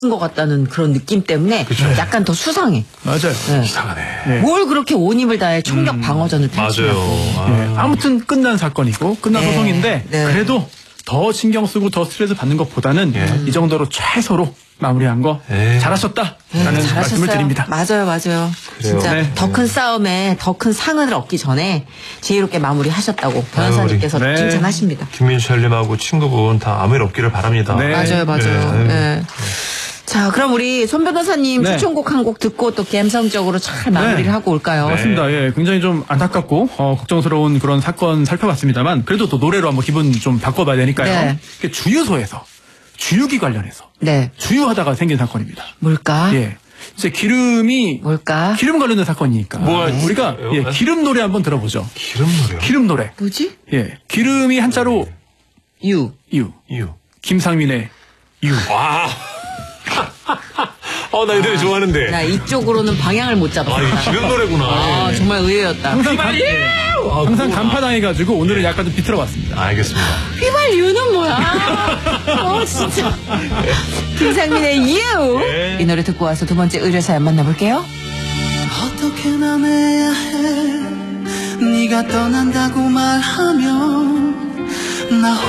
것 같다는 그런 느낌 때문에 그쵸. 약간 더 수상해. 맞아요. 네. 이상하네. 네. 뭘 그렇게 온 힘을 다해 총력 방어전을 펼치냐고. 맞아요. 네. 아무튼 끝난 사건이고 끝난 네. 소송인데 네. 그래도 더 신경 쓰고 더 스트레스 받는 것보다는 이 정도로 최소로 마무리한 거 잘하셨다라는 말씀을 드립니다. 맞아요, 맞아요. 진짜 네. 더 큰 싸움에 더 큰 상을 얻기 전에 지혜롭게 마무리하셨다고 변호사님께서 네. 칭찬하십니다. 김민철님하고 친구분 다 아무 일 없기를 바랍니다. 네. 맞아요, 맞아요. 네. 네. 자, 그럼 우리 손 변호사님 네. 추천곡 한 곡 듣고 또 감성적으로 잘 마무리를 네. 하고 올까요? 맞습니다. 예, 굉장히 좀 안타깝고 걱정스러운 그런 사건 살펴봤습니다만 그래도 또 노래로 한번 기분 좀 바꿔봐야 되니까요. 네. 주유소에서 주유기 관련해서 네. 주유하다가 생긴 사건입니다. 뭘까? 예, 이제 기름이 뭘까? 기름 관련된 사건이니까 우리가 기름 노래 한번 들어보죠. 기름 노래요? 기름 노래. 뭐지? 예, 기름이 한자로 유. 이유. 김상민의 유. 와. 나 이 노래 좋아하는데. 나 이쪽으로는 방향을 못 잡았다. 이거 기름 노래구나. 아, 정말 의외였다. 항상 간파당해가지고 오늘은 약간 좀 비틀어봤습니다. 알겠습니다. 휘발유는 뭐야? 진짜. 김상민의 유. 이 노래 듣고 와서 두 번째 의뢰사연 만나볼게요. 어떻게 난 해야 해 네가 떠난다고 말하면 나